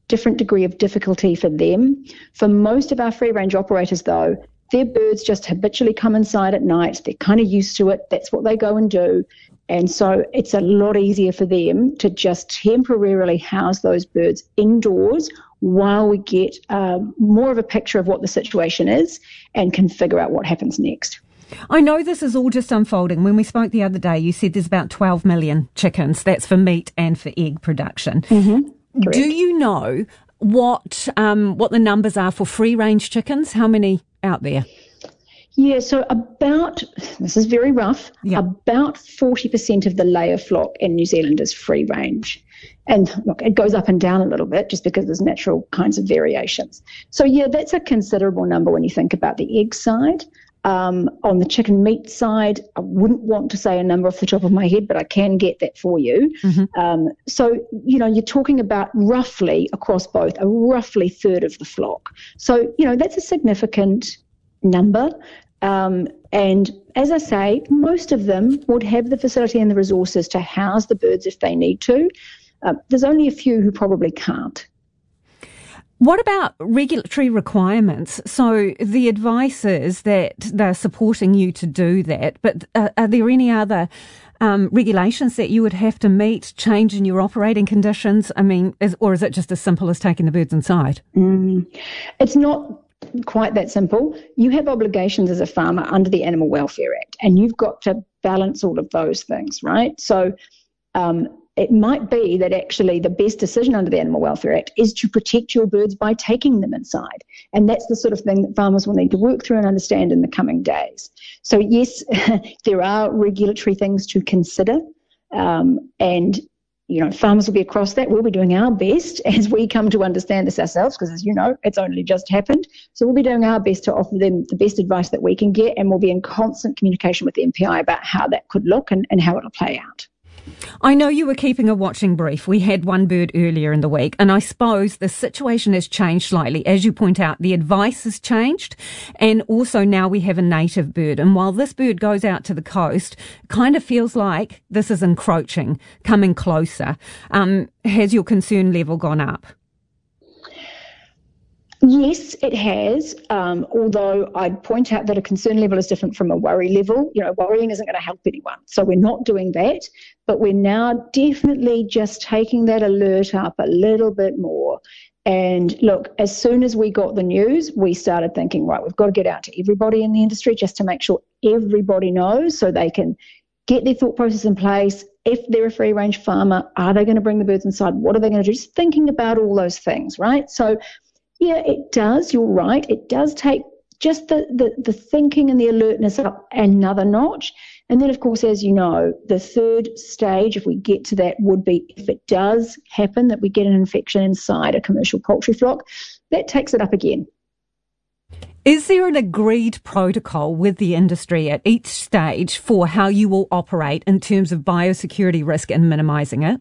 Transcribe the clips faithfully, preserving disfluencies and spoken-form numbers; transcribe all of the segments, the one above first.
different degree of difficulty for them. For most of our free-range operators, though, their birds just habitually come inside at night. They're kind of used to it. That's what they go and do. And so it's a lot easier for them to just temporarily house those birds indoors while we get um, more of a picture of what the situation is and can figure out what happens next. I know this is all just unfolding. When we spoke the other day, you said there's about twelve million chickens. That's for meat and for egg production. Mm-hmm. Do you know what um, what the numbers are for free-range chickens? How many out there? Yeah, so about, this is very rough, yeah. about forty percent of the layer flock in New Zealand is free range. And look, it goes up and down a little bit just because there's natural kinds of variations. So yeah, that's a considerable number when you think about the egg side. Um, on the chicken meat side, I wouldn't want to say a number off the top of my head, but I can get that for you. Mm-hmm. Um, so, you know, you're talking about roughly across both, a roughly third of the flock. So, you know, that's a significant number. Um, and as I say, most of them would have the facility and the resources to house the birds if they need to. Uh, there's only a few who probably can't. What about regulatory requirements? So the advice is that they're supporting you to do that, but uh, are there any other um, regulations that you would have to meet, change in your operating conditions? I mean, is, or is it just as simple as taking the birds inside? Mm, it's not quite that simple. You have obligations as a farmer under the Animal Welfare Act, and you've got to balance all of those things, right? So um, it might be that actually the best decision under the Animal Welfare Act is to protect your birds by taking them inside. And that's the sort of thing that farmers will need to work through and understand in the coming days. So yes, there are regulatory things to consider, um, and you know, farmers will be across that. We'll be doing our best as we come to understand this ourselves, because as you know, it's only just happened. So we'll be doing our best to offer them the best advice that we can get, and we'll be in constant communication with the M P I about how that could look and, and how it'll play out. I know you were keeping a watching brief. We had one bird earlier in the week, and I suppose the situation has changed slightly. As you point out, the advice has changed, and also now we have a native bird. And while this bird goes out to the coast, it kind of feels like this is encroaching, coming closer. Um, has your concern level gone up? Yes, it has, um, although I'd point out that a concern level is different from a worry level. You know, worrying isn't going to help anyone. So we're not doing that, but we're now definitely just taking that alert up a little bit more. And look, as soon as we got the news, we started thinking, right, we've got to get out to everybody in the industry just to make sure everybody knows so they can get their thought process in place. If they're a free-range farmer, are they going to bring the birds inside? What are they going to do? Just thinking about all those things, right? So yeah, it does. You're right. It does take just the, the, the thinking and the alertness up another notch. And then, of course, as you know, the third stage, if we get to that, would be if it does happen that we get an infection inside a commercial poultry flock, that takes it up again. Is there an agreed protocol with the industry at each stage for how you will operate in terms of biosecurity risk and minimising it?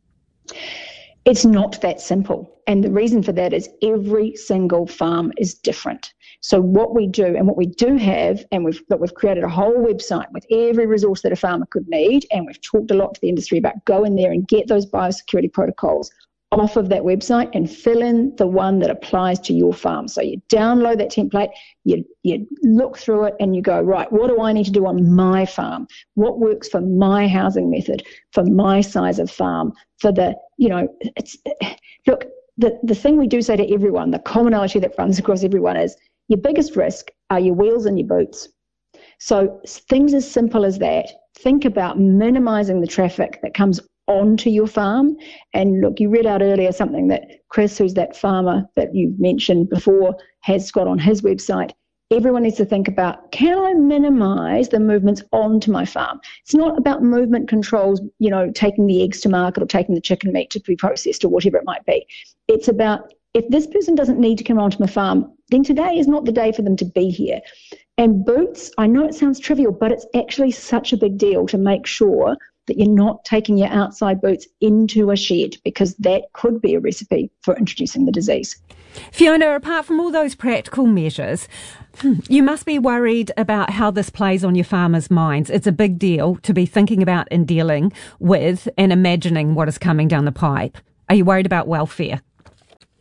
It's not that simple. And the reason for that is every single farm is different. So what we do and what we do have, and we've, look, we've created a whole website with every resource that a farmer could need, and we've talked a lot to the industry about go in there and get those biosecurity protocols off of that website and fill in the one that applies to your farm. So you download that template, you, you look through it and you go, right, what do I need to do on my farm? What works for my housing method, for my size of farm, for the, you know, it's, look, the, the thing we do say to everyone, the commonality that runs across everyone is your biggest risk are your wheels and your boots. So things as simple as that. Think about minimizing the traffic that comes onto your farm. And look, you read out earlier something that Chris, who's that farmer that you mentioned before, has got on his website. Everyone needs to think about, can I minimize the movements onto my farm? It's not about movement controls, you know, taking the eggs to market or taking the chicken meat to be processed or whatever it might be. It's about, if this person doesn't need to come onto my farm, then today is not the day for them to be here. And boots, I know it sounds trivial, but it's actually such a big deal to make sure that you're not taking your outside boots into a shed, because that could be a recipe for introducing the disease. Fiona, apart from all those practical measures, you must be worried about how this plays on your farmers' minds. It's a big deal to be thinking about and dealing with and imagining what is coming down the pipe. Are you worried about welfare?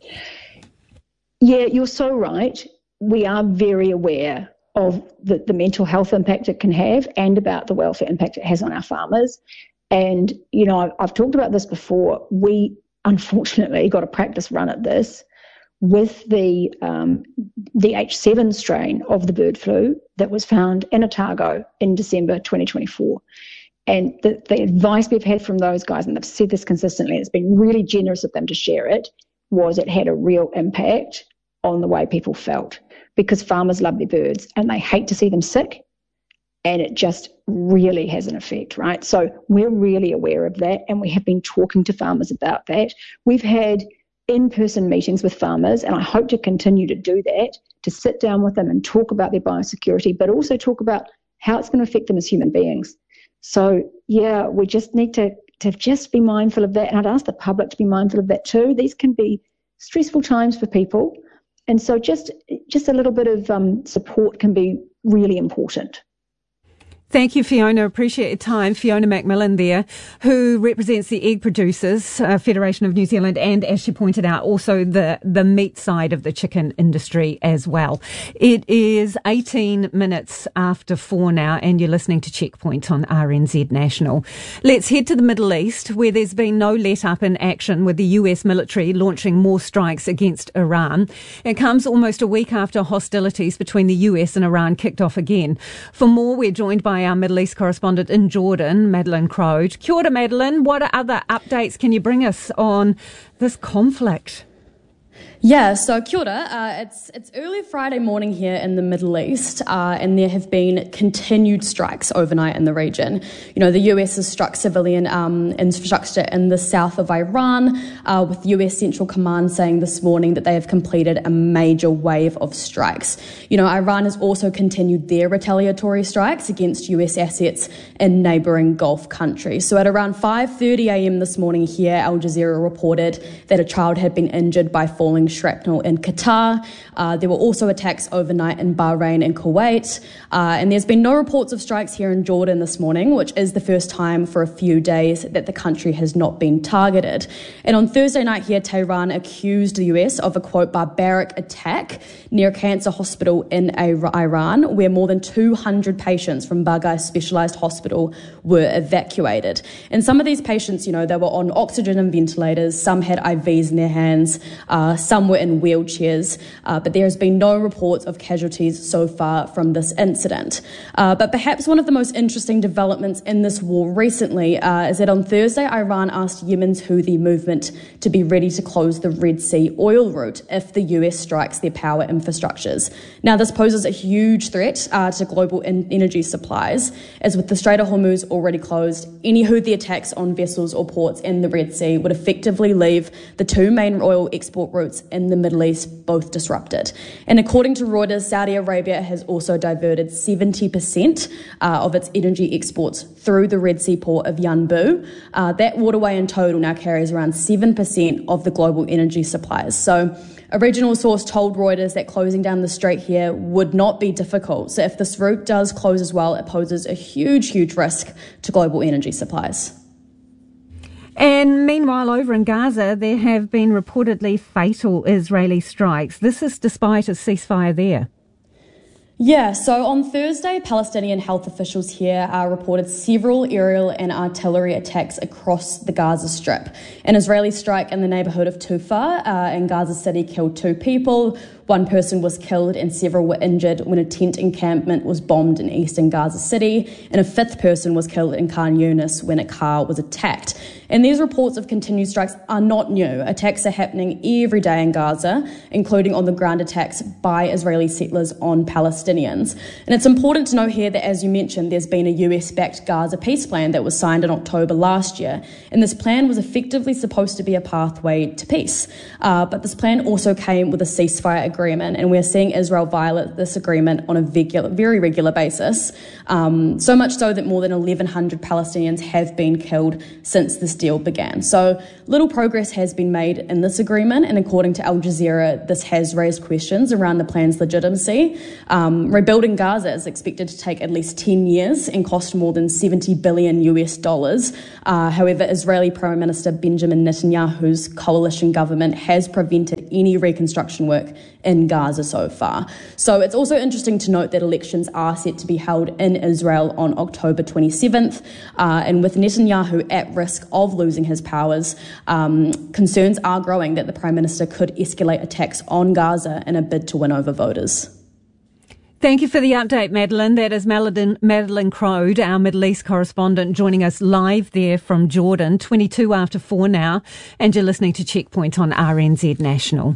Yeah, you're so right. We are very aware of the, the mental health impact it can have and about the welfare impact it has on our farmers. And, you know, I've, I've talked about this before. We, unfortunately, got a practice run at this with the um, the H seven strain of the bird flu that was found in Otago in December twenty twenty-four. And the, the advice we've had from those guys, and they've said this consistently, it's been really generous of them to share it, was it had a real impact on the way people felt, because farmers love their birds and they hate to see them sick, and it just really has an effect, right? So we're really aware of that, and we have been talking to farmers about that. We've had in-person meetings with farmers, and I hope to continue to do that, to sit down with them and talk about their biosecurity, but also talk about how it's going to affect them as human beings. So, yeah, we just need to, to just be mindful of that, and I'd ask the public to be mindful of that too. These can be stressful times for people, and so just, just a little bit of um, support can be really important. Thank you, Fiona. Appreciate your time. Fiona Macmillan there, who represents the Egg Producers uh, Federation of New Zealand, and, as she pointed out, also the, the meat side of the chicken industry as well. It is eighteen minutes after four now, and you're listening to Checkpoint on R N Z National. Let's head to the Middle East, where there's been no let-up in action, with the U S military launching more strikes against Iran. It comes almost a week after hostilities between the U S and Iran kicked off again. For more, we're joined by our Middle East correspondent in Jordan, Madeline Crode. Kia ora, Madeline. What other updates can you bring us on this conflict? Yeah, so kia ora. Uh, it's it's early Friday morning here in the Middle East, uh, and there have been continued strikes overnight in the region. You know, the U S has struck civilian um, infrastructure in the south of Iran, uh, with U S Central Command saying this morning that they have completed a major wave of strikes. You know, Iran has also continued their retaliatory strikes against U S assets in neighbouring Gulf countries. So at around five thirty a.m. this morning here, Al Jazeera reported that a child had been injured by falling shrapnel in Qatar. Uh, there were also attacks overnight in Bahrain and Kuwait. Uh, and there's been no reports of strikes here in Jordan this morning, which is the first time for a few days that the country has not been targeted. And on Thursday night here, Tehran accused the U S of a, quote, barbaric attack near a cancer hospital in Iran, where more than two hundred patients from Baghai Specialised Hospital were evacuated. And some of these patients, you know, they were on oxygen and ventilators. Some had I Vs in their hands. Uh, some were in wheelchairs. Uh, but there has been no reports of casualties so far from this incident. Uh, but perhaps one of the most interesting developments in this war recently uh, is that on Thursday, Iran asked Yemen's Houthi movement to be ready to close the Red Sea oil route if the U S strikes their power infrastructures. Now, this poses a huge threat uh, to global in- energy supplies, as with the Strait of Hormuz already closed, any Houthi attacks on vessels or ports in the Red Sea would effectively leave the two main oil export routes in the Middle East both disrupted. And according to Reuters, Saudi Arabia has also diverted seventy percent uh, of its energy exports through the Red Sea port of Yanbu. Uh, that waterway in total now carries around seven percent of the global energy supplies. So a regional source told Reuters that closing down the strait here would not be difficult. So if this route does close as well, it poses a huge, huge risk to global energy supplies. And meanwhile, over in Gaza, there have been reportedly fatal Israeli strikes. This is despite a ceasefire there. Yeah, so on Thursday, Palestinian health officials here uh, reported several aerial and artillery attacks across the Gaza Strip. An Israeli strike in the neighbourhood of Tufa uh, in Gaza City killed two people. One person was killed and several were injured when a tent encampment was bombed in eastern Gaza City, and a fifth person was killed in Khan Yunis when a car was attacked. And these reports of continued strikes are not new. Attacks are happening every day in Gaza, including on the ground attacks by Israeli settlers on Palestinians. And it's important to note here that, as you mentioned, there's been a U S-backed Gaza peace plan that was signed in October last year. And this plan was effectively supposed to be a pathway to peace. Uh, but this plan also came with a ceasefire agreement, and we're seeing Israel violate this agreement on a regular, very regular basis. Um, so much so that more than eleven hundred Palestinians have been killed since this deal began. So little progress has been made in this agreement, and according to Al Jazeera, this has raised questions around the plan's legitimacy. Um, Um, rebuilding Gaza is expected to take at least ten years and cost more than seventy billion U S dollars. Uh, however, Israeli Prime Minister Benjamin Netanyahu's coalition government has prevented any reconstruction work in Gaza so far. So it's also interesting to note that elections are set to be held in Israel on October twenty-seventh. Uh, and with Netanyahu at risk of losing his powers, um, concerns are growing that the Prime Minister could escalate attacks on Gaza in a bid to win over voters. Thank you for the update, Madeline. That is Madeline, Madeline Crode, our Middle East correspondent, joining us live there from Jordan, twenty-two after four now, and you're listening to Checkpoint on R N Z National.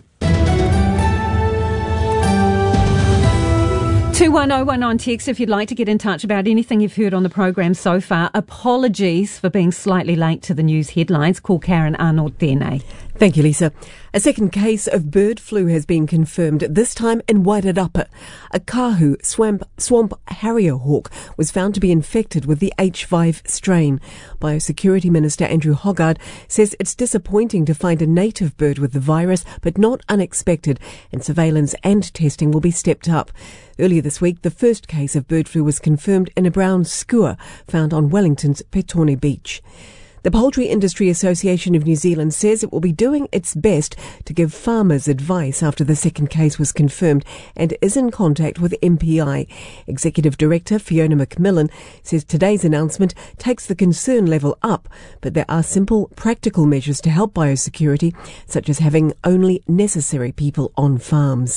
two one oh one on text if you'd like to get in touch about anything you've heard on the program so far. Apologies for being slightly late to the news headlines. Call Karen Arnold Dene. Thank you, Lisa. A second case of bird flu has been confirmed, this time in Wairarapa. A kahu swamp, swamp harrier hawk was found to be infected with the H five strain. Biosecurity Minister Andrew Hoggard says it's disappointing to find a native bird with the virus, but not unexpected, and surveillance and testing will be stepped up. Earlier this week, the first case of bird flu was confirmed in a brown skua found on Wellington's Petone Beach. The Poultry Industry Association of New Zealand says it will be doing its best to give farmers advice after the second case was confirmed and is in contact with M P I. Executive Director Fiona McMillan says today's announcement takes the concern level up, but there are simple, practical measures to help biosecurity, such as having only necessary people on farms.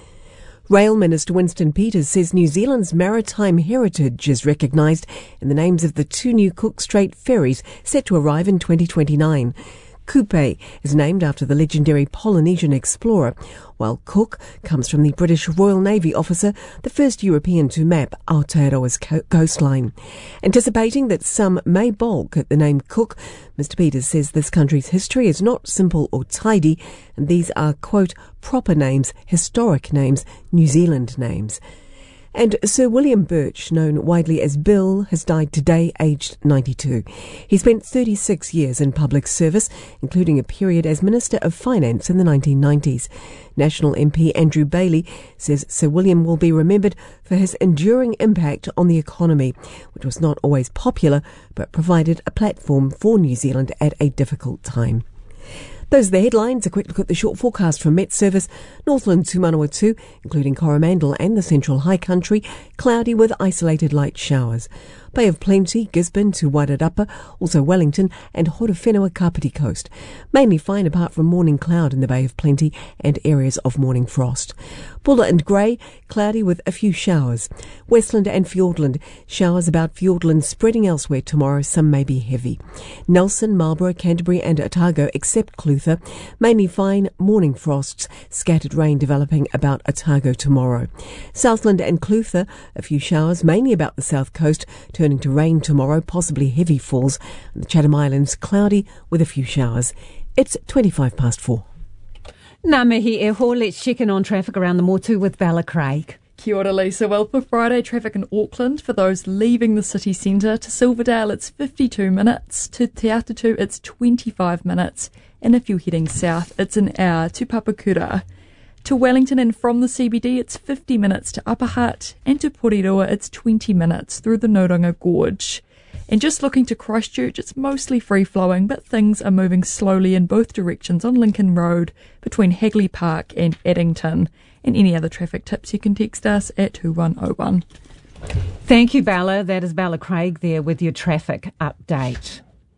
Rail Minister Winston Peters says New Zealand's maritime heritage is recognised in the names of the two new Cook Strait ferries set to arrive in twenty twenty-nine. Kupe is named after the legendary Polynesian explorer, while Cook comes from the British Royal Navy officer, the first European to map Aotearoa's co- coastline. Anticipating that some may balk at the name Cook, Mister Peters says this country's history is not simple or tidy, and these are, quote, proper names, historic names, New Zealand names. And Sir William Birch, known widely as Bill, has died today, aged ninety-two. He spent thirty-six years in public service, including a period as Minister of Finance in the nineteen nineties. National M P Andrew Bailey says Sir William will be remembered for his enduring impact on the economy, which was not always popular, but provided a platform for New Zealand at a difficult time. Those are the headlines. A quick look at the short forecast from Met Service. Northland to Manawatu, including Coromandel and the Central High Country, cloudy with isolated light showers. Bay of Plenty, Gisborne to Wairarapa, also Wellington and Horowhenua Kapiti Coast. Mainly fine apart from morning cloud in the Bay of Plenty and areas of morning frost. Buller and Grey, cloudy with a few showers. Westland and Fiordland, showers about Fiordland spreading elsewhere tomorrow, some may be heavy. Nelson, Marlborough, Canterbury and Otago except Clutha, mainly fine, morning frosts, scattered rain developing about Otago tomorrow. Southland and Clutha, a few showers, mainly about the south coast, turning to rain tomorrow, possibly heavy falls. And the Chatham Islands, cloudy with a few showers. It's twenty-five past four. Ngā mihi e ho, let's check in on traffic around the Motu with Bella Craig. Kia ora, Lisa. Well, for Friday, traffic in Auckland, for those leaving the city centre, to Silverdale it's fifty-two minutes, to Te Atatu it's twenty-five minutes, and if you're heading south, it's an hour to Papakura. To Wellington and from the C B D, it's fifty minutes to Upper Hutt, and to Porirua, it's twenty minutes through the Nodonga Gorge. And just looking to Christchurch, it's mostly free-flowing, but things are moving slowly in both directions on Lincoln Road between Hagley Park and Addington. And any other traffic tips, you can text us at two one oh one. Thank you, Bella. That is Bella Craig there with your traffic update.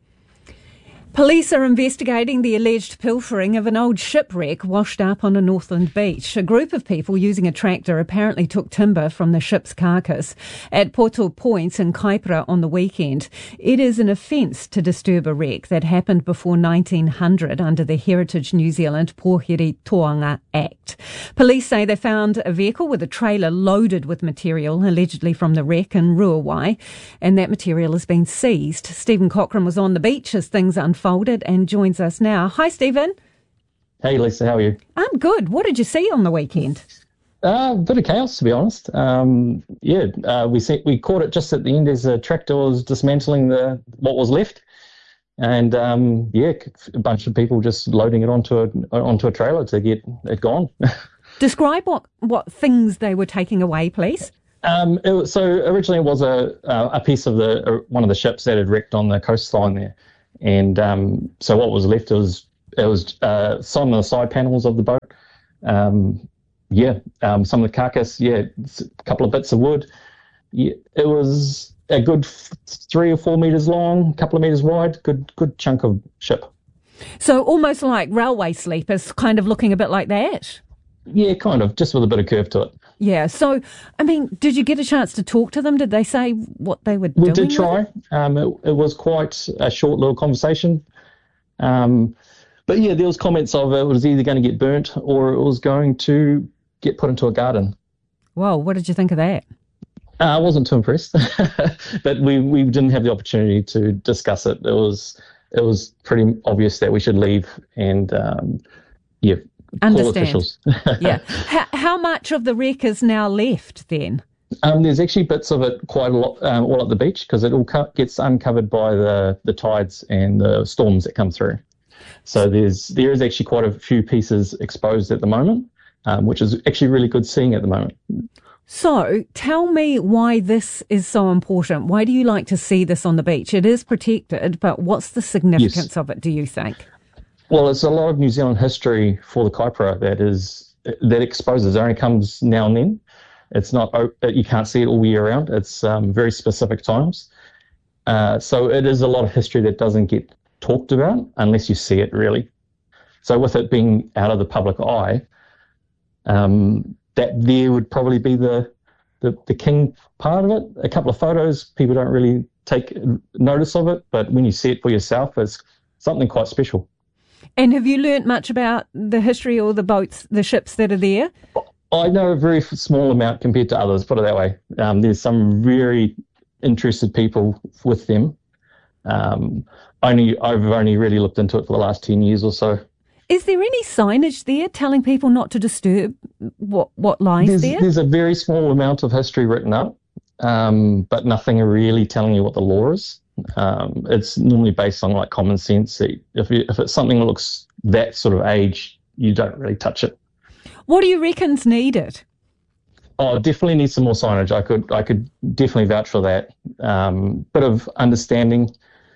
Police are investigating the alleged pilfering of an old shipwreck washed up on a Northland beach. A group of people using a tractor apparently took timber from the ship's carcass at Poto Point in Kaipara on the weekend. It is an offence to disturb a wreck that happened before nineteen hundred under the Heritage New Zealand Pōhiri Toanga Act. Police say they found a vehicle with a trailer loaded with material allegedly from the wreck in Ruawai, and that material has been seized. Stephen Cochrane was on the beach as things unfolded and joins us now. Hi, Stephen. Hey, Lisa, how are you? I'm good. What did you see on the weekend? A uh, bit of chaos, to be honest. Um, yeah, uh, we see, we caught it just at the end as a tractor was dismantling the what was left, and um, yeah, a bunch of people just loading it onto a onto a trailer to get it gone. Describe what, what things they were taking away, please. Um, it was, so originally it was a a piece of the uh, one of the ships that had wrecked on the coastline there, and um, so what was left was it was uh, some of the side panels of the boat. Um, yeah, um, some of the carcass. Yeah, a couple of bits of wood. Yeah, it was a good three or four meters long, a couple of meters wide. Good good chunk of ship. So almost like railway sleepers, kind of looking a bit like that. Yeah, kind of, just with a bit of curve to it. Yeah. So, I mean, did you get a chance to talk to them? Did they say what they were doing? We did try. Um, it, it was quite a short little conversation. Um, but yeah, there was comments of it was either going to get burnt or it was going to get put into a garden. Whoa, what did you think of that? Uh, I wasn't too impressed, but we, we didn't have the opportunity to discuss it. It was it was pretty obvious that we should leave and, um, yeah, call officials. Yeah. How, how much of the wreck is now left then? Um, there's actually bits of it quite a lot um, all at the beach because it all co- gets uncovered by the, the tides and the storms that come through. So there's there is actually quite a few pieces exposed at the moment, um, which is actually really good seeing at the moment. So tell me why this is so important. Why do you like to see this on the beach? It is protected, but what's the significance yes. of it, do you think? Well, it's a lot of New Zealand history for the Kaipara that is that exposes. It only comes now and then. It's not you can't see it all year round. It's um, very specific times. Uh, so it is a lot of history that doesn't get talked about unless you see it really. So with it being out of the public eye, um, that there would probably be the, the the king part of it. A couple of photos, people don't really take notice of it, but when you see it for yourself, it's something quite special. And have you learnt much about the history or the boats, the ships that are there? I know a very small amount compared to others, put it that way. Um, there's some very interested people with them. Um, only I've only really looked into it for the last ten years or so. Is there any signage there telling people not to disturb what, what lies there's, there? There's a very small amount of history written up, um, but nothing really telling you what the law is. Um, it's normally based on like common sense. If you, if it's something that looks that sort of age, you don't really touch it. What do you reckon's needed? Oh, definitely need some more signage. I could I could definitely vouch for that. Um, bit of understanding.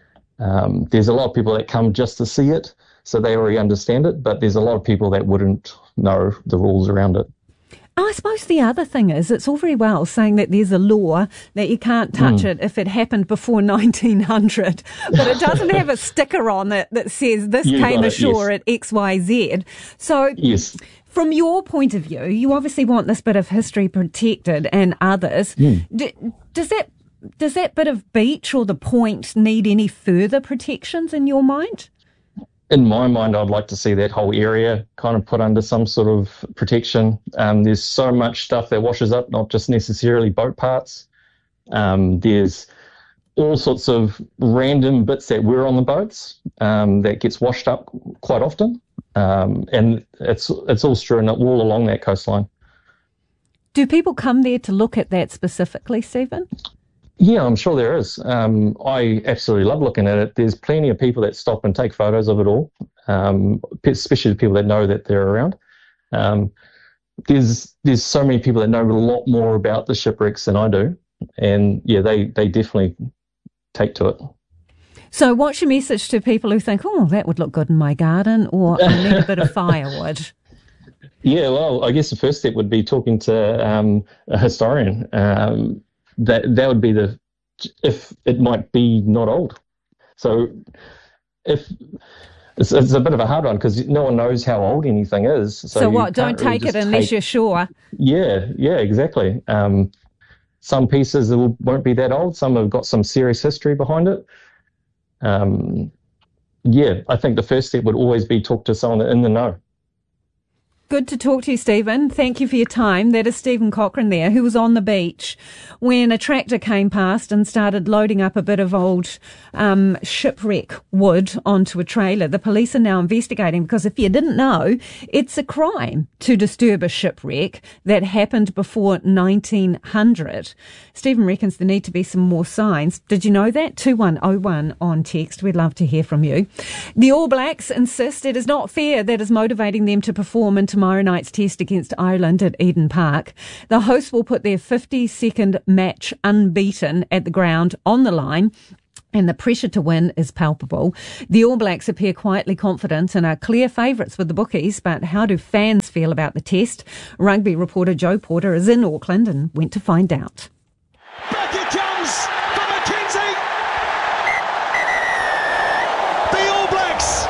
Um, there's a lot of people that come just to see it, so they already understand it. But there's a lot of people that wouldn't know the rules around it. I suppose the other thing is it's all very well saying that there's a law that you can't touch mm. it if it happened before nineteen hundred, but it doesn't have a sticker on it that says this you came ashore it, yes. at X Y Z. So yes. From your point of view, you obviously want this bit of history protected and others. Mm. Do, does that does that bit of beach or the point need any further protections in your mind? In my mind, I'd like to see that whole area kind of put under some sort of protection. Um, there's so much stuff that washes up, not just necessarily boat parts. Um, there's all sorts of random bits that were on the boats um, that gets washed up quite often. Um, and it's it's all strewn all along that coastline. Do people come there to look at that specifically, Stephen? Yeah, I'm sure there is. Um, I absolutely love looking at it. There's plenty of people that stop and take photos of it all, um, especially the people that know that they're around. Um, there's there's so many people that know a lot more about the shipwrecks than I do, and yeah, they, they definitely take to it. So what's your message to people who think, oh, that would look good in my garden, or I need a bit of firewood? Yeah, well, I guess the first step would be talking to um, a historian. Um, that that would be the, if it might be not old. So if it's, it's a bit of a hard one because no one knows how old anything is. So, so what, don't take really it unless take, you're sure? Yeah, yeah, exactly. Um, some pieces won't be that old. Some have got some serious history behind it. Um, yeah, I think the first step would always be talk to someone in the know. Good to talk to you, Stephen. Thank you for your time. That is Stephen Cochrane there, who was on the beach when a tractor came past and started loading up a bit of old um, shipwreck wood onto a trailer. The police are now investigating because if you didn't know, it's a crime to disturb a shipwreck that happened before nineteen hundred. Stephen reckons there need to be some more signs. Did you know that? two one oh one on text. We'd love to hear from you. The All Blacks insist it is not fear that is motivating them to perform in tomorrow tomorrow night's test against Ireland at Eden Park. The hosts will put their fifty-second match unbeaten at the ground on the line, and the pressure to win is palpable. The All Blacks appear quietly confident and are clear favourites with the bookies, but how do fans feel about the test? Rugby reporter Joe Porter is in Auckland and went to find out. Back it comes from McKenzie. The All Blacks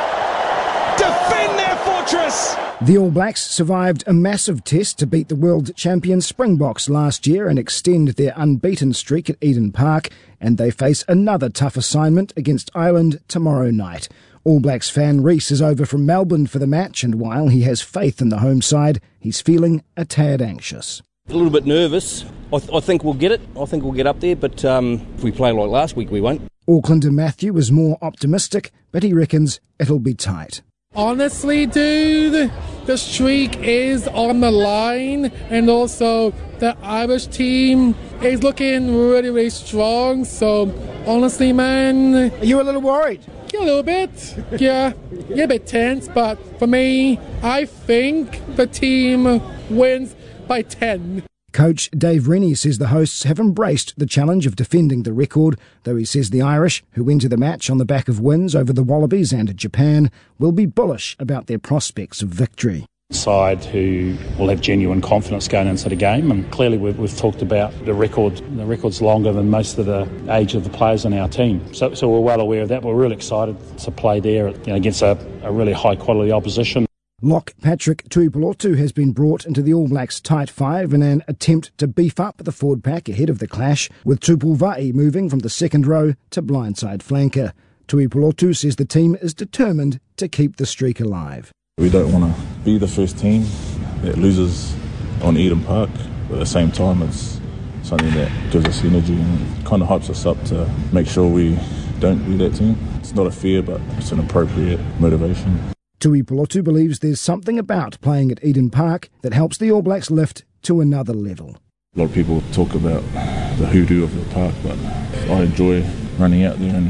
defend their fortress. The All Blacks survived a massive test to beat the world champion Springboks last year and extend their unbeaten streak at Eden Park, and they face another tough assignment against Ireland tomorrow night. All Blacks fan Reese is over from Melbourne for the match, and while he has faith in the home side, he's feeling a tad anxious. A little bit nervous. I, th- I think we'll get it. I think we'll get up there, but um, if we play like last week, we won't. Aucklander Matthew is more optimistic, but he reckons it'll be tight. Honestly, dude, the streak is on the line, and also the Irish team is looking really, really strong. So, honestly, man... Are you a little worried? Yeah, a little bit. Yeah, yeah, a bit tense, but for me, I think the team wins by ten. Coach Dave Rennie says the hosts have embraced the challenge of defending the record, though he says the Irish, who enter the match on the back of wins over the Wallabies and Japan, will be bullish about their prospects of victory. Side who will have genuine confidence going into the game, and clearly we've, we've talked about the record. The record's longer than most of the age of the players in our team, so, so we're well aware of that. We're really excited to play there, you know, against a, a really high quality opposition. Lock Patrick Tuipulotu has been brought into the All Blacks tight five in an attempt to beef up the forward pack ahead of the clash, with Tupulva'i moving from the second row to blindside flanker. Tuipulotu says the team is determined to keep the streak alive. We don't want to be the first team that loses on Eden Park, but at the same time it's something that gives us energy and kind of hypes us up to make sure we don't be that team. It's not a fear, but it's an appropriate motivation. Tuipulotu believes there's something about playing at Eden Park that helps the All Blacks lift to another level. A lot of people talk about the hoodoo of the park, but I enjoy running out there, and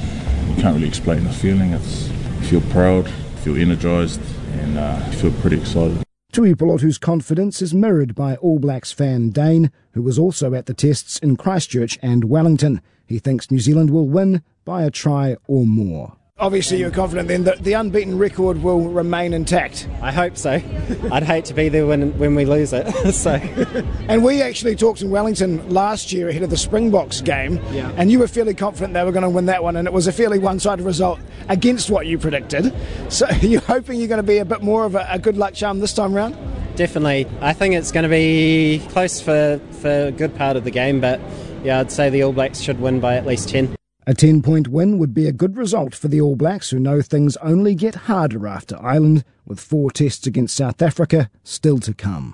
you can't really explain the feeling. It's, you feel proud, you feel energised, and uh, you feel pretty excited. Tuipulotu's confidence is mirrored by All Blacks fan Dane, who was also at the tests in Christchurch and Wellington. He thinks New Zealand will win by a try or more. Obviously you're confident then that the unbeaten record will remain intact. I hope so. I'd hate to be there when when we lose it. so. And we actually talked in Wellington last year ahead of the Springboks game, yeah. and you were fairly confident they were going to win that one, and it was a fairly one-sided result against what you predicted. So are you hoping you're going to be a bit more of a, a good luck charm this time round? Definitely. I think it's going to be close for, for a good part of the game, but yeah, I'd say the All Blacks should win by at least ten. A ten-point win would be a good result for the All Blacks, who know things only get harder after Ireland, with four tests against South Africa still to come.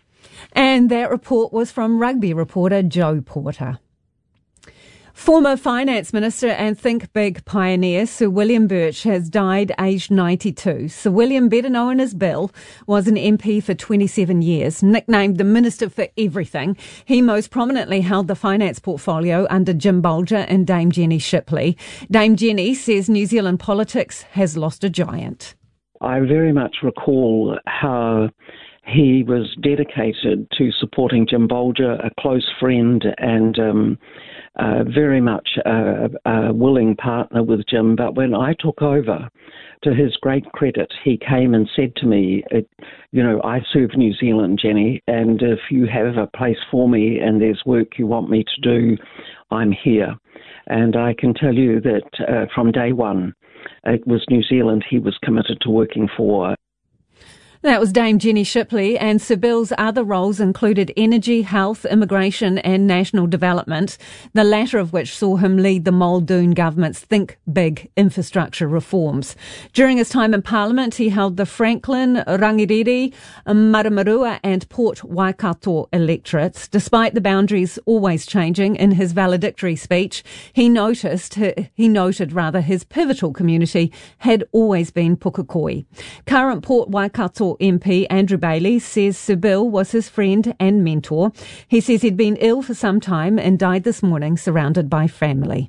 And that report was from rugby reporter Joe Porter. Former Finance Minister and Think Big pioneer Sir William Birch has died aged ninety-two. Sir William, better known as Bill, was an M P for twenty-seven years. Nicknamed the Minister for Everything, he most prominently held the finance portfolio under Jim Bolger and Dame Jenny Shipley. Dame Jenny says New Zealand politics has lost a giant. I very much recall how he was dedicated to supporting Jim Bolger, a close friend and um, uh, very much a, a willing partner with Jim. But when I took over, to his great credit, he came and said to me, you know, I serve New Zealand, Jenny, and if you have a place for me and there's work you want me to do, I'm here. And I can tell you that uh, from day one, it was New Zealand he was committed to working for. That was Dame Jenny Shipley, and Sir Bill's other roles included energy, health, immigration and national development, the latter of which saw him lead the Muldoon government's Think Big infrastructure reforms. During his time in Parliament, he held the Franklin, Rangiriri, Maramarua and Port Waikato electorates. Despite the boundaries always changing, in his valedictory speech, he noticed, he noted rather, his pivotal community had always been Pukekohe. Current Port Waikato M P Andrew Bailey says Sir Bill was his friend and mentor. He says he'd been ill for some time and died this morning surrounded by family.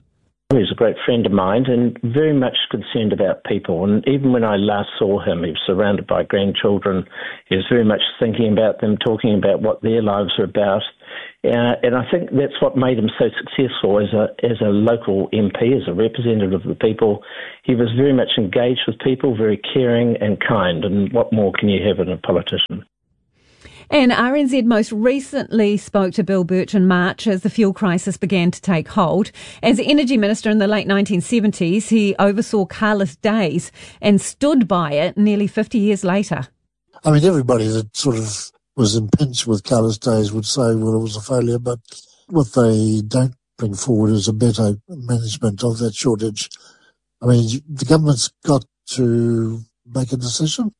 He's a great friend of mine and very much concerned about people. And even when I last saw him, he was surrounded by grandchildren. He was very much thinking about them, talking about what their lives are about. Uh, and I think that's what made him so successful as a as a local M P, as a representative of the people. He was very much engaged with people, very caring and kind. And what more can you have in a politician? And R N Z most recently spoke to Bill Birch in March as the fuel crisis began to take hold. As Energy Minister in the late nineteen seventies, he oversaw Carless Days and stood by it nearly fifty years later. I mean, everybody that sort of was impinged with Carless Days would say, well, it was a failure, but what they don't bring forward is a better management of that shortage. I mean, the government's got to make a decision.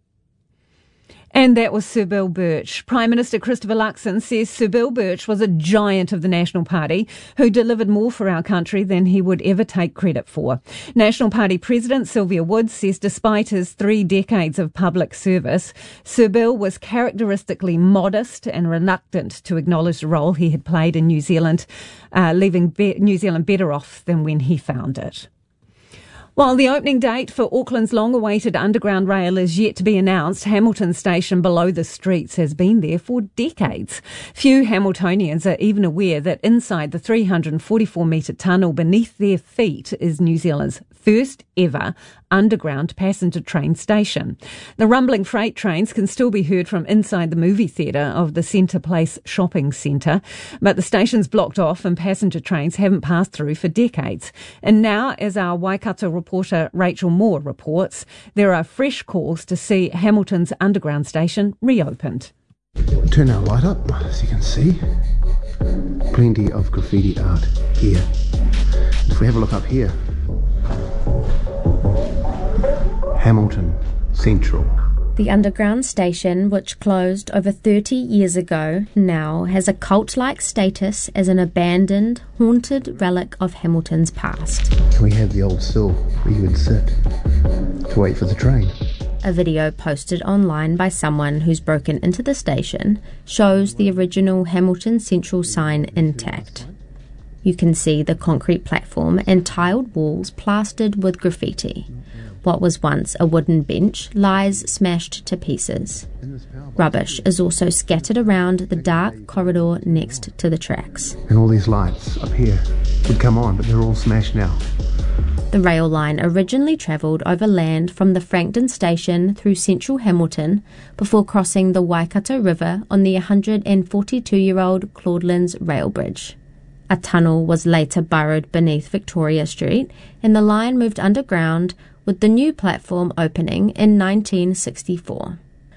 And that was Sir Bill Birch. Prime Minister Christopher Luxon says Sir Bill Birch was a giant of the National Party who delivered more for our country than he would ever take credit for. National Party President Sylvia Woods says despite his three decades of public service, Sir Bill was characteristically modest and reluctant to acknowledge the role he had played in New Zealand, uh, leaving be- New Zealand better off than when he found it. While the opening date for Auckland's long-awaited underground rail is yet to be announced, Hamilton Station below the streets has been there for decades. Few Hamiltonians are even aware that inside the three hundred forty-four metre tunnel beneath their feet is New Zealand's first ever underground passenger train station. The rumbling freight trains can still be heard from inside the movie theatre of the Centre Place shopping centre, but the station's blocked off and passenger trains haven't passed through for decades. And now, as our Waikato reporter Rachel Moore reports, there are fresh calls to see Hamilton's underground station reopened. Turn our light up, as you can see. Plenty of graffiti art here. If we have a look up here, Hamilton Central. The underground station, which closed over thirty years ago, now has a cult-like status as an abandoned, haunted relic of Hamilton's past. Can we have the old stool where you would sit to wait for the train? A video posted online by someone who's broken into the station shows the original Hamilton Central sign intact. You can see the concrete platform and tiled walls plastered with graffiti. What was once a wooden bench lies smashed to pieces. Rubbish is also scattered around the dark corridor next to the tracks. And all these lights up here would come on, but they're all smashed now. The rail line originally travelled over land from the Frankton station through central Hamilton before crossing the Waikato River on the one hundred forty-two-year-old Claudelands Rail Bridge. A tunnel was later burrowed beneath Victoria Street and the line moved underground, with the new platform opening in nineteen sixty-four.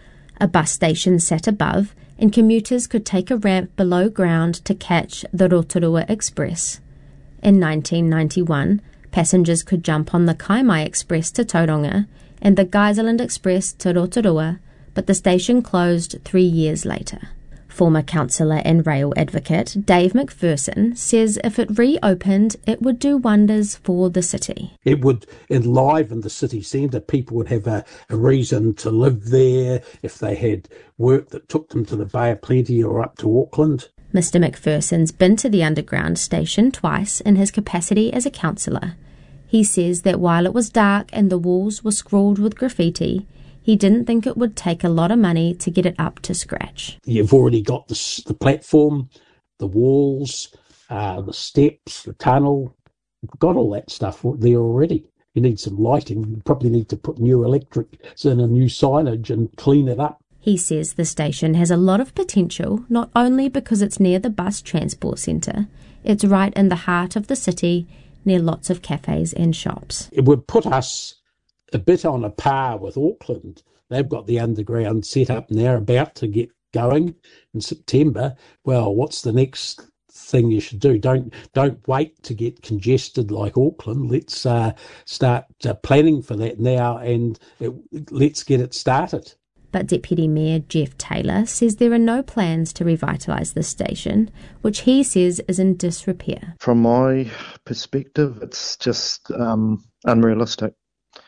A bus station sat above, and commuters could take a ramp below ground to catch the Rotorua Express. In nineteen ninety-one, passengers could jump on the Kaimai Express to Tauranga and the Geyserland Express to Rotorua, but the station closed three years later. Former councillor and rail advocate Dave McPherson says if it reopened, it would do wonders for the city. It would enliven the city centre. People would have a, a reason to live there if they had work that took them to the Bay of Plenty or up to Auckland. Mister McPherson's been to the underground station twice in his capacity as a councillor. He says that while it was dark and the walls were scrawled with graffiti, he didn't think it would take a lot of money to get it up to scratch. You've already got the, the platform, the walls, uh, the steps, the tunnel. You've got all that stuff there already. You need some lighting. You probably need to put new electrics in and new signage and clean it up. He says the station has a lot of potential, not only because it's near the bus transport centre, it's right in the heart of the city, near lots of cafes and shops. It would put us a bit on a par with Auckland. They've got the underground set up and they're about to get going in September. Well, what's the next thing you should do? Don't don't wait to get congested like Auckland. Let's uh, start uh, planning for that now and it, let's get it started. But Deputy Mayor Jeff Taylor says there are no plans to revitalise the station, which he says is in disrepair. From my perspective, it's just um, unrealistic.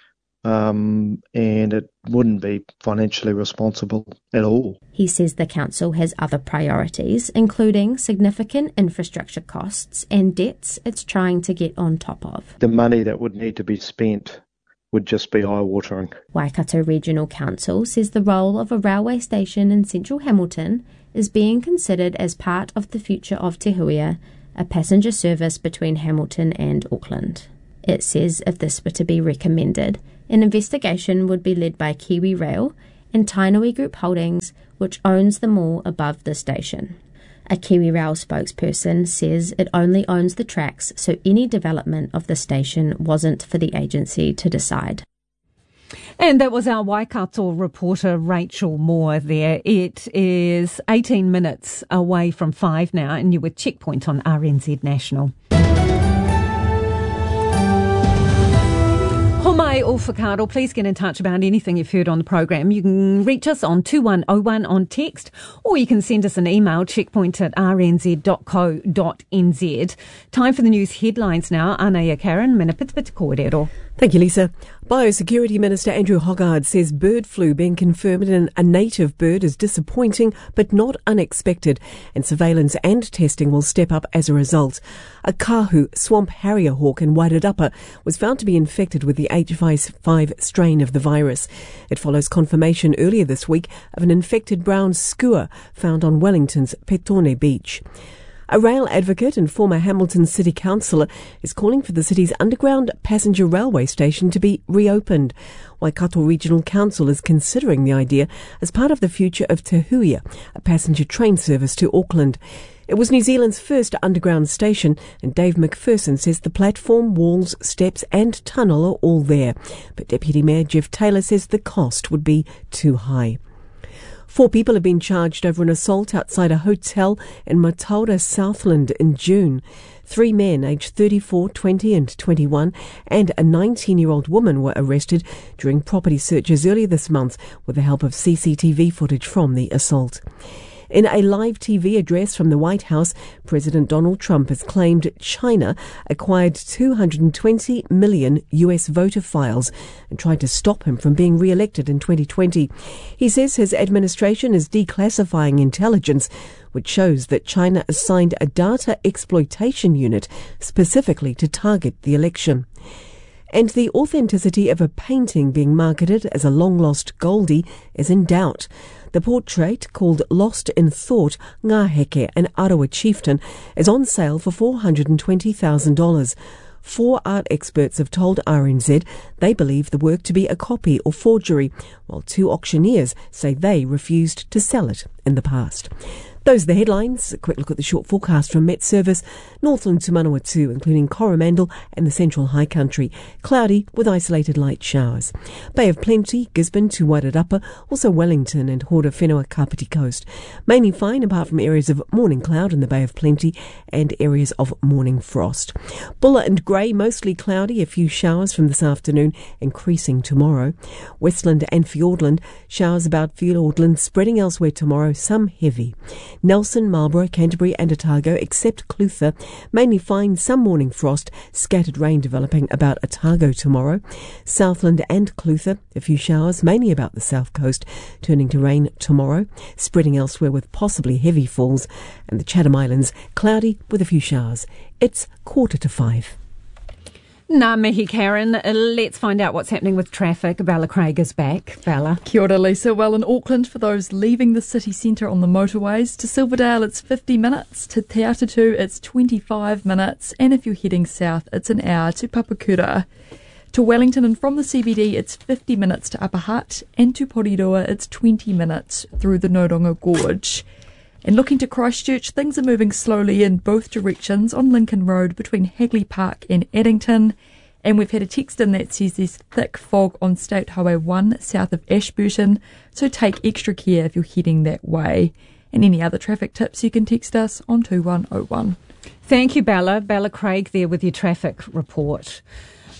um, and it wouldn't be financially responsible at all. He says the council has other priorities, including significant infrastructure costs and debts it's trying to get on top of. The money that would need to be spent would just be eye-watering. Waikato Regional Council says the role of a railway station in central Hamilton is being considered as part of the future of Te Huia, a passenger service between Hamilton and Auckland. It says if this were to be recommended, an investigation would be led by Kiwi Rail and Tainui Group Holdings, which owns the mall above the station. A Kiwi Rail spokesperson says it only owns the tracks, so any development of the station wasn't for the agency to decide. And that was our Waikato reporter, Rachel Moore there. It is eighteen minutes away from five now, and you're with Checkpoint on R N Z National. Homai o Whakaaro, please get in touch about anything you've heard on the program. You can reach us on two one oh one on text, or you can send us an email, checkpoint at r n z dot co dot n z. Time for the news headlines now. Anaya Karen, Mina Pitpit Kōrero. Thank you, Lisa. Biosecurity Minister Andrew Hoggard says bird flu being confirmed in a native bird is disappointing but not unexpected, and surveillance and testing will step up as a result. A kahu swamp harrier hawk in Wairarapa was found to be infected with the H five strain of the virus. It follows confirmation earlier this week of an infected brown skua found on Wellington's Petone Beach. A rail advocate and former Hamilton City Councillor is calling for the city's underground passenger railway station to be reopened. Waikato Regional Council is considering the idea as part of the future of Te Huia, a passenger train service to Auckland. It was New Zealand's first underground station, and Dave McPherson says the platform, walls, steps and tunnel are all there. But Deputy Mayor Jeff Taylor says the cost would be too high. Four people have been charged over an assault outside a hotel in Mataura, Southland in June. Three men aged thirty-four, twenty and twenty-one and a nineteen-year-old woman were arrested during property searches earlier this month with the help of C C T V footage from the assault. In a live T V address from the White House, President Donald Trump has claimed China acquired two hundred twenty million U S voter files and tried to stop him from being re-elected in twenty twenty. He says his administration is declassifying intelligence, which shows that China assigned a data exploitation unit specifically to target the election. And the authenticity of a painting being marketed as a long-lost Goldie is in doubt. The portrait, called Lost in Thought, Ngā Heke, an Arawa chieftain, is on sale for four hundred twenty thousand dollars. Four art experts have told R N Z they believe the work to be a copy or forgery, while two auctioneers say they refused to sell it in the past. Those are the headlines. A quick look at the short forecast from Met Service. Northland to Manawatu, including Coromandel and the Central High Country. Cloudy with isolated light showers. Bay of Plenty, Gisborne to Wairarapa, also Wellington and Hora Whenua Kapiti Coast. Mainly fine apart from areas of morning cloud in the Bay of Plenty and areas of morning frost. Buller and Grey, mostly cloudy, a few showers from this afternoon, increasing tomorrow. Westland and Fiordland, showers about Fiordland, spreading elsewhere tomorrow, some heavy. Nelson, Marlborough, Canterbury and Otago, except Clutha, mainly fine, some morning frost, scattered rain developing about Otago tomorrow. Southland and Clutha, a few showers, mainly about the south coast, turning to rain tomorrow, spreading elsewhere with possibly heavy falls. And the Chatham Islands, cloudy with a few showers. It's quarter to five. Ngā mihi, Karen. Let's find out what's happening with traffic. Bella Craig is back. Bella. Kia ora, Lisa. Well, in Auckland, for those leaving the city centre on the motorways, to Silverdale it's fifty minutes, to Te Atatu it's twenty-five minutes, and if you're heading south, it's an hour to Papakura. To Wellington and from the C B D, it's fifty minutes to Upper Hutt, and to Porirua, it's twenty minutes through the Noronga Gorge. And looking to Christchurch, things are moving slowly in both directions on Lincoln Road between Hagley Park and Addington. And we've had a text in that says there's thick fog on State Highway one south of Ashburton, so take extra care if you're heading that way. And any other traffic tips, you can text us on two one oh one. Thank you, Bella. Bella Craig there with your traffic report.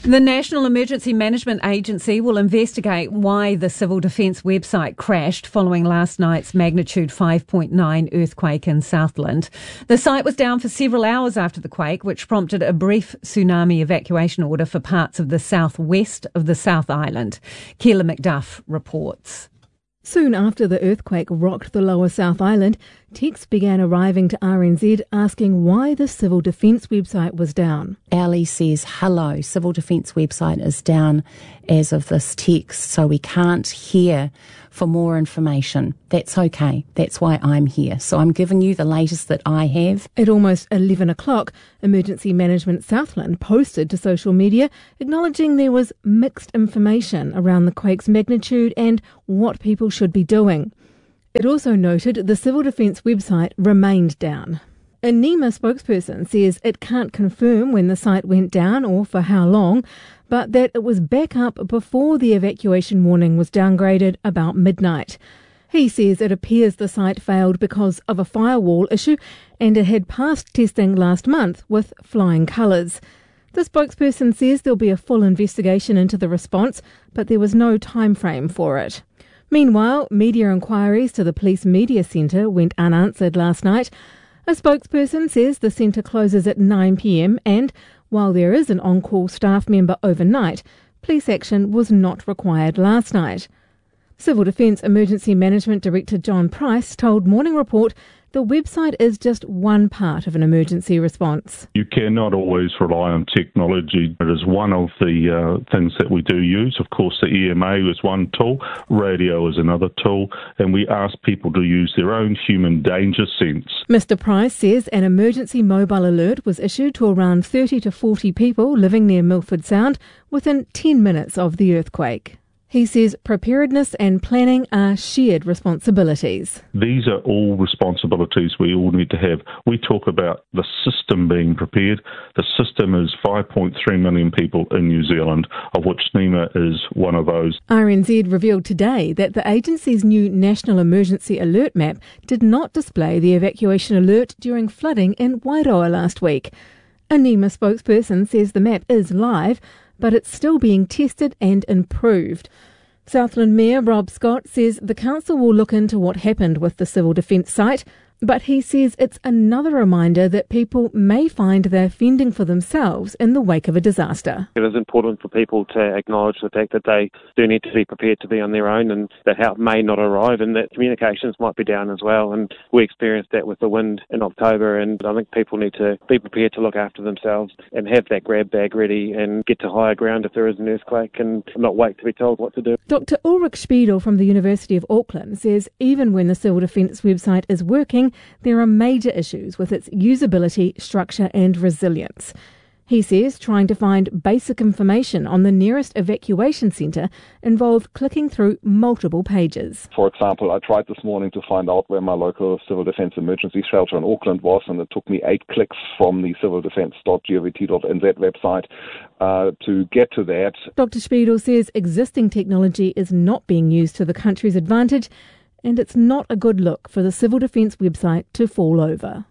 The National Emergency Management Agency will investigate why the Civil Defence website crashed following last night's magnitude five point nine earthquake in Southland. The site was down for several hours after the quake, which prompted a brief tsunami evacuation order for parts of the southwest of the South Island. Keela McDuff reports. Soon after the earthquake rocked the lower South Island, texts began arriving to R N Z asking why the Civil Defence website was down. Ali says, hello, Civil Defence website is down as of this text, so we can't hear for more information. That's okay. That's why I'm here. So I'm giving you the latest that I have. At almost eleven o'clock, Emergency Management Southland posted to social media acknowledging there was mixed information around the quake's magnitude and what people should be doing. It also noted the Civil Defence website remained down. A NEMA spokesperson says it can't confirm when the site went down or for how long, but that it was back up before the evacuation warning was downgraded about midnight. He says it appears the site failed because of a firewall issue and it had passed testing last month with flying colours. The spokesperson says there'll be a full investigation into the response, but there was no time frame for it. Meanwhile, media inquiries to the Police Media Centre went unanswered last night. A spokesperson says the centre closes at nine p m and, while there is an on-call staff member overnight, police action was not required last night. Civil Defence Emergency Management Director John Price told Morning Report the website is just one part of an emergency response. You cannot always rely on technology. It is one of the uh, things that we do use. Of course, the E M A is one tool, radio is another tool, and we ask people to use their own human danger sense. Mister Price says an emergency mobile alert was issued to around thirty to forty people living near Milford Sound within ten minutes of the earthquake. He says preparedness and planning are shared responsibilities. These are all responsibilities we all need to have. We talk about the system being prepared. The system is five point three million people in New Zealand, of which NEMA is one of those. R N Z revealed today that the agency's new National Emergency Alert Map did not display the evacuation alert during flooding in Wairoa last week. A NEMA spokesperson says the map is live, but it's still being tested and improved. Southland Mayor Rob Scott says the council will look into what happened with the Civil Defence site, but he says it's another reminder that people may find they're fending for themselves in the wake of a disaster. It is important for people to acknowledge the fact that they do need to be prepared to be on their own and that help may not arrive and that communications might be down as well. And we experienced that with the wind in October, and I think people need to be prepared to look after themselves and have that grab bag ready and get to higher ground if there is an earthquake and not wait to be told what to do. Doctor Ulrich Spiedel from the University of Auckland says even when the Civil Defence website is working, there are major issues with its usability, structure and resilience. He says trying to find basic information on the nearest evacuation centre involved clicking through multiple pages. For example, I tried this morning to find out where my local Civil Defence emergency shelter in Auckland was, and it took me eight clicks from the civil defence dot govt dot n z website uh, to get to that. Doctor Spiedel says existing technology is not being used to the country's advantage, and it's not a good look for the Civil Defence website to fall over.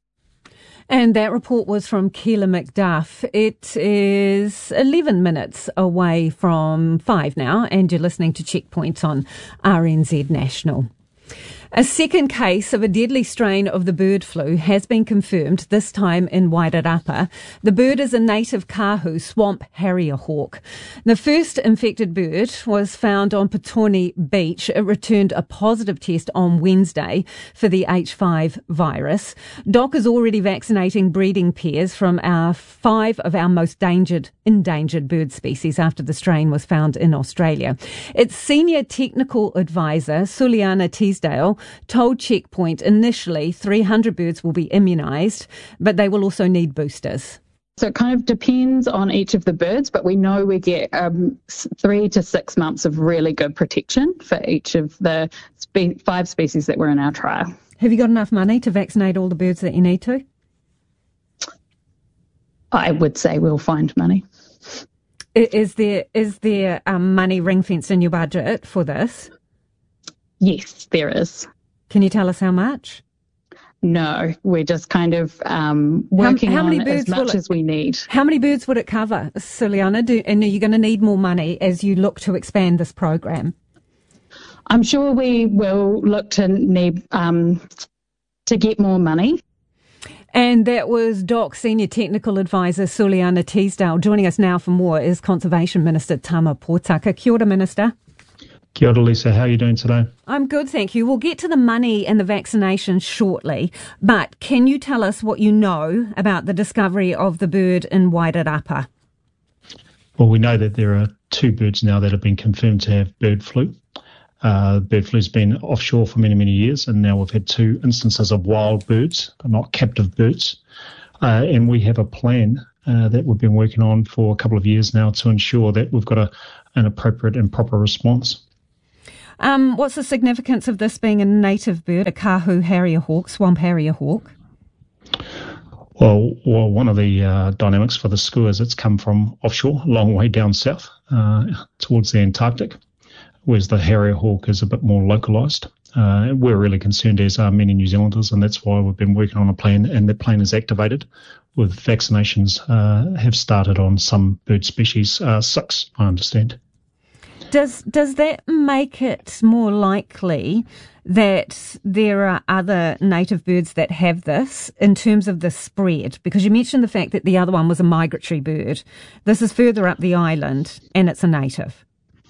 And that report was from Keela McDuff. It is eleven minutes away from five now, and you're listening to Checkpoint on R N Z National. A second case of a deadly strain of the bird flu has been confirmed, this time in Wairarapa. The bird is a native kahu swamp harrier hawk. The first infected bird was found on Petone Beach. It returned a positive test on Wednesday for the H five virus. Doc is already vaccinating breeding pairs from our five of our most endangered, endangered bird species after the strain was found in Australia. Its senior technical advisor, Suliana Teasdale, told Checkpoint initially three hundred birds will be immunised, but they will also need boosters. So it kind of depends on each of the birds, but we know we get um, three to six months of really good protection for each of the spe- five species that were in our trial. Have you got enough money to vaccinate all the birds that you need to? I would say we'll find money. Is there is there um, money ring-fenced in your budget for this? Yes, there is. Can you tell us how much? no, we're just kind of um, working how, how many on birds as much it, as we need. How many birds would it cover, Suliana? Do, and are you going to need more money as you look to expand this program? I'm sure we will look to need um, to get more money. And that was D O C Senior Technical Advisor Suliana Teasdale. Joining us now for more is Conservation Minister Tama Potaka. Kia ora, Minister. Kia ora, Lisa. How are you doing today? I'm good, thank you. We'll get to the money and the vaccination shortly, but can you tell us what you know about the discovery of the bird in Wairarapa? Well, we know that there are two birds now that have been confirmed to have bird flu. Uh, bird flu's been offshore for many, many years, and now we've had two instances of wild birds, not captive birds. Uh, and we have a plan uh, that we've been working on for a couple of years now to ensure that we've got a, an appropriate and proper response. Um, what's the significance of this being a native bird, a kahu harrier hawk, swamp harrier hawk? Well, well one of the uh, dynamics for the skua is it's come from offshore, a long way down south, uh, towards the Antarctic, whereas the harrier hawk is a bit more localised. Uh, we're really concerned, as are many New Zealanders, and that's why we've been working on a plan, and the plan is activated with vaccinations uh, have started on some bird species, uh, six, I understand. Does does that make it more likely that there are other native birds that have this in terms of the spread? Because you mentioned the fact that the other one was a migratory bird. This is further up the island and it's a native.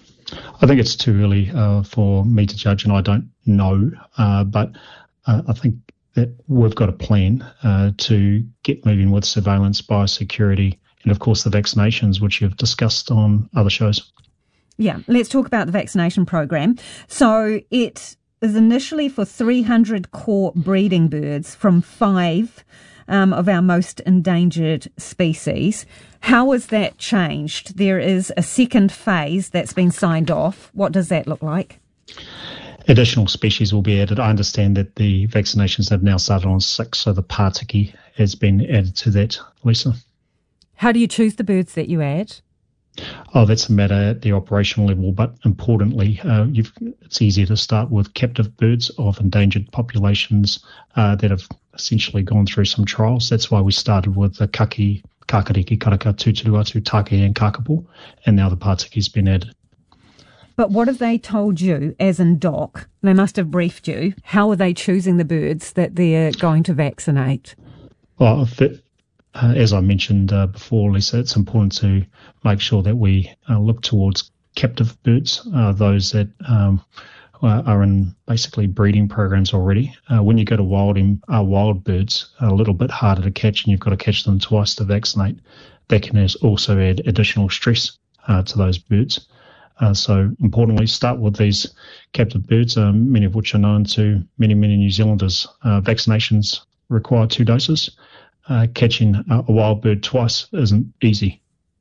I think it's too early uh, for me to judge, and I don't know, uh, but uh, I think that we've got a plan uh, to get moving with surveillance, biosecurity, and of course the vaccinations, which you've discussed on other shows. Yeah, let's talk about the vaccination program. So it is initially for three hundred core breeding birds from five um, of our most endangered species. How has that changed? There is a second phase that's been signed off. What does that look like? Additional species will be added. I understand that the vaccinations have now started on six, so the Pātiki has been added to that, Lisa. How do you choose the birds that you add? Oh, that's a matter at the operational level, but importantly, uh, you've, it's easier to start with captive birds of endangered populations uh, that have essentially gone through some trials. That's why we started with the kaki, kakariki, karaka, tuturuatu, take and kakapo, and now the Pātiki's been added. But what have they told you, as in D O C? They must have briefed you. How are they choosing the birds that they're going to vaccinate? Well, if it, Uh, as I mentioned uh, before, Lisa, it's important to make sure that we uh, look towards captive birds, uh, those that um, are in basically breeding programs already. Uh, when you go to wild, uh, wild birds, a little bit harder to catch, and you've got to catch them twice to vaccinate. That can also add additional stress uh, to those birds. Uh, so importantly, start with these captive birds, uh, many of which are known to many, many New Zealanders. Uh, vaccinations require two doses. Uh, catching a, a wild bird twice isn't easy.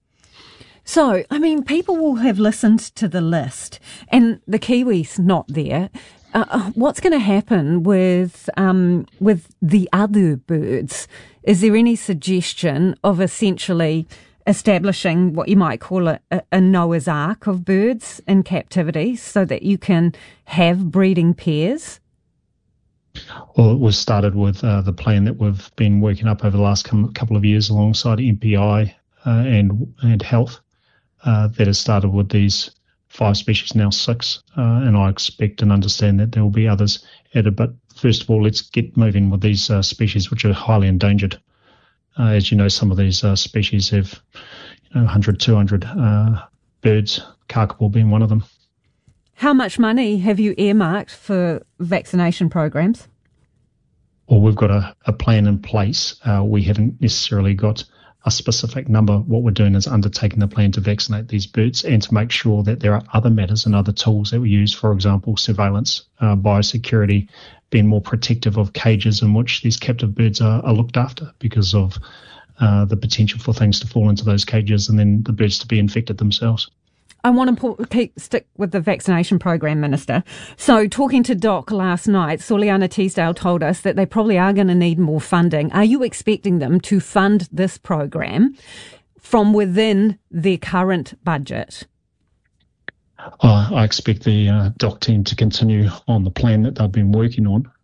So, I mean, people will have listened to the list and the Kiwis not there. Uh, what's going to happen with um, with the other birds? Is there any suggestion of essentially establishing what you might call a, a Noah's Ark of birds in captivity so that you can have breeding pairs? Well, it was started with uh, the plan that we've been working up over the last com- couple of years alongside M P I uh, and and health. Uh, that has started with these five species, now six, uh, and I expect and understand that there will be others added. But first of all, let's get moving with these uh, species which are highly endangered. Uh, as you know, some of these uh, species have you know, one hundred, two hundred uh, birds, kakapo being one of them. How much money have you earmarked for vaccination programs? Well, we've got a, a plan in place. Uh, we haven't necessarily got a specific number. What we're doing is undertaking the plan to vaccinate these birds and to make sure that there are other matters and other tools that we use, for example, surveillance, uh, biosecurity, being more protective of cages in which these captive birds are, are looked after because of uh, the potential for things to fall into those cages and then the birds to be infected themselves. I want to pull, keep, stick with the vaccination program, Minister. So talking to D O C last night, Suliana Teasdale told us that they probably are going to need more funding. Are you expecting them to fund this program from within their current budget? Uh, I expect the uh, D O C team to continue on the plan that they've been working on.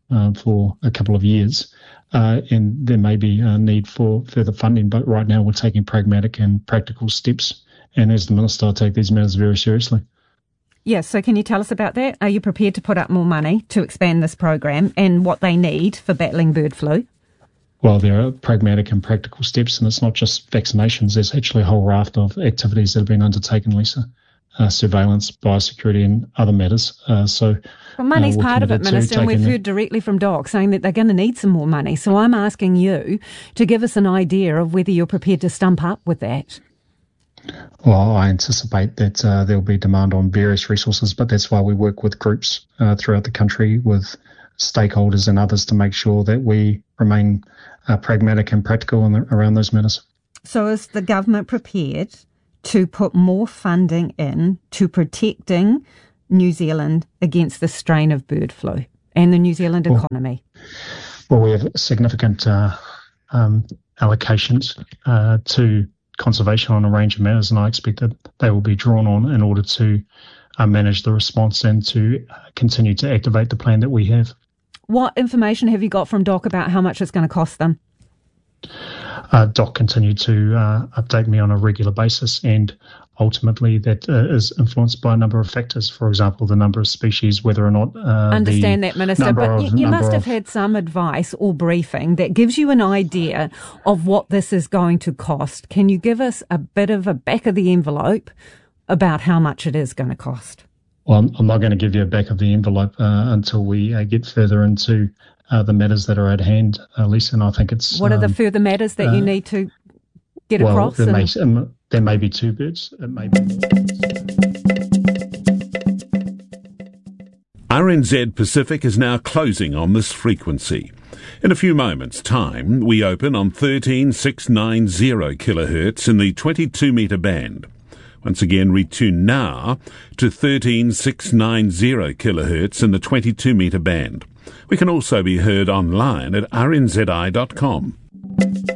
uh, for a couple of years. Uh, and there may be a need for further funding, but right now we're taking pragmatic and practical steps. And as the Minister, I take these matters very seriously. Yes, so can you tell us about that? Are you prepared to put up more money to expand this program and what they need for battling bird flu? Well, there are pragmatic and practical steps, and it's not just vaccinations. There's actually a whole raft of activities that have been undertaken, Lisa. Uh, surveillance, biosecurity and other matters. Uh, so, well, money's uh, part of it, Minister, and we've heard directly from Doc saying that they're going to need some more money. So I'm asking you to give us an idea of whether you're prepared to stump up with that. Well, I anticipate that uh, there will be demand on various resources, but that's why we work with groups uh, throughout the country, with stakeholders and others, to make sure that we remain uh, pragmatic and practical in the, around those matters. So is the government prepared to put more funding in to protecting New Zealand against the strain of bird flu and the New Zealand economy? Well, we have significant uh, um, allocations uh, to conservation on a range of matters, and I expect that they will be drawn on in order to uh, manage the response and to uh, continue to activate the plan that we have. What information have you got from Doc about how much it's going to cost them? Uh, Doc continued to uh, update me on a regular basis, and ultimately that uh, is influenced by a number of factors. For example, the number of species, whether or not... Uh, Understand that, Minister, but of, you, you must have of, had some advice or briefing that gives you an idea of what this is going to cost. Can you give us a bit of a back of the envelope about how much it is going to cost? Well, I'm, I'm not going to give you a back of the envelope uh, until we uh, get further into uh, the matters that are at hand, uh, Lisa, and I think it's... What are um, the further matters that uh, you need to get well, across? There, and... may, um, there may be two birds. It may be more. R N Z Pacific is now closing on this frequency. In a few moments' time, we open on thirteen six ninety kilohertz in the twenty-two metre band. Once again, retune now to thirteen six ninety kilohertz in the twenty-two metre band. We can also be heard online at r n z i dot com.